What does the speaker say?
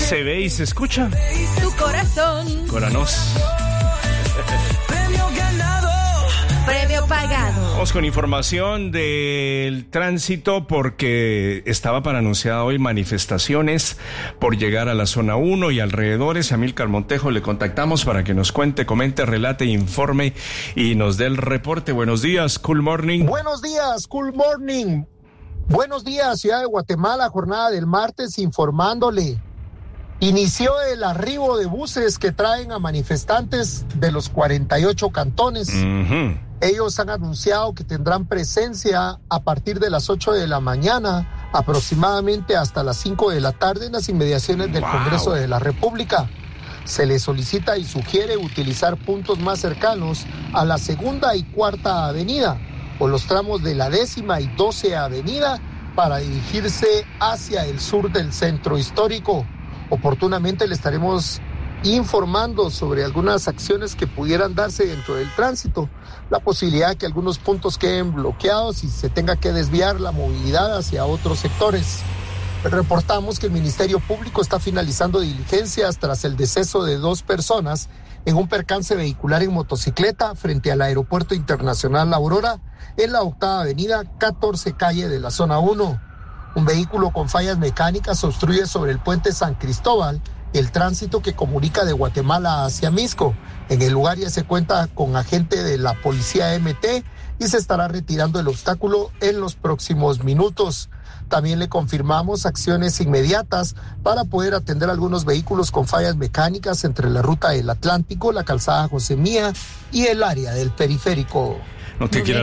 Se ve y se escucha. Tu corazón. Coranos. Premio ganado. Premio pagado. Vamos con información del tránsito porque estaba para anunciar hoy manifestaciones por llegar a la zona 1 y alrededores. A Amílcar Montejo le contactamos para que nos cuente, comente, relate, informe y nos dé el reporte. Buenos días, Cool Morning. Buenos días, Cool Morning. Buenos días, Ciudad de Guatemala, jornada del martes informándole. Inició el arribo de buses que traen a manifestantes de los 48 cantones. Ellos han anunciado que tendrán presencia a partir de las 8 de la mañana, aproximadamente hasta las 5 de la tarde en las inmediaciones del Congreso de la República. Se les solicita y sugiere utilizar puntos más cercanos a la 2ª y 4ª avenida o los tramos de la 10ª y 12ª avenida para dirigirse hacia el sur del centro histórico. Oportunamente le estaremos informando sobre algunas acciones que pudieran darse dentro del tránsito, la posibilidad de que algunos puntos queden bloqueados y se tenga que desviar la movilidad hacia otros sectores. Reportamos que el Ministerio Público está finalizando diligencias tras el deceso de 2 personas en un percance vehicular en motocicleta frente al Aeropuerto Internacional La Aurora en la 8ª avenida, 14 calle de la zona 1. Un vehículo con fallas mecánicas obstruye sobre el puente San Cristóbal el tránsito que comunica de Guatemala hacia Misco. En el lugar ya se cuenta con agente de la policía MT y se estará retirando el obstáculo en los próximos minutos. También le confirmamos acciones inmediatas para poder atender algunos vehículos con fallas mecánicas entre la ruta del Atlántico, la calzada José Mía y el área del periférico. No te quiera